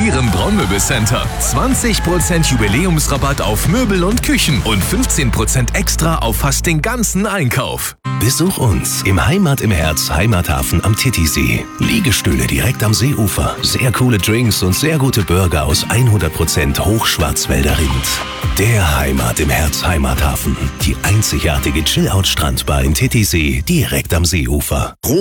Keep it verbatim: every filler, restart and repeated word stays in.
Ihrem Braunmöbelcenter. zwanzig Prozent Jubiläumsrabatt auf Möbel und Küchen und fünfzehn Prozent extra auf fast den ganzen Einkauf. Besuch uns im Heimat im Herz Heimathafen am Titisee. Liegestühle direkt am Seeufer, sehr coole Drinks und sehr gute Burger aus hundert Prozent Hochschwarzwälder Rind. Der Heimat im Herz Heimathafen. Die einzigartige Chill-Out-Strandbar in Titisee direkt am Seeufer.